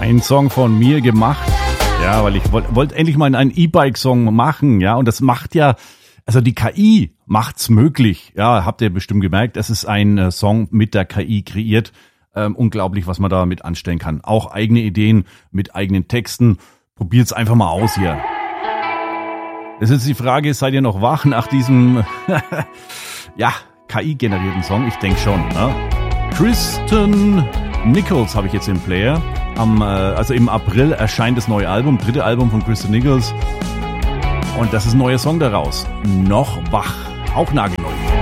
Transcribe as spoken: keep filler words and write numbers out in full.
Ein Song von mir gemacht. Ja, weil ich wollte wollt endlich mal einen E-Bike-Song machen, ja, und das macht ja, also die K I macht's möglich. Ja, habt ihr bestimmt gemerkt, es ist ein äh, Song mit der K I kreiert. Ähm, unglaublich, was man damit anstellen kann. Auch eigene Ideen mit eigenen Texten. Probiert's einfach mal aus hier. Das ist die Frage, seid ihr noch wach nach diesem ja, K I-generierten Song? Ich denke schon. Ne? Kristen Nichols habe ich jetzt im Player. Am, äh, also im April erscheint das neue Album, dritte Album von Kristen Nichols. Und das ist ein neuer Song daraus. Noch wach. Auch nagelneu.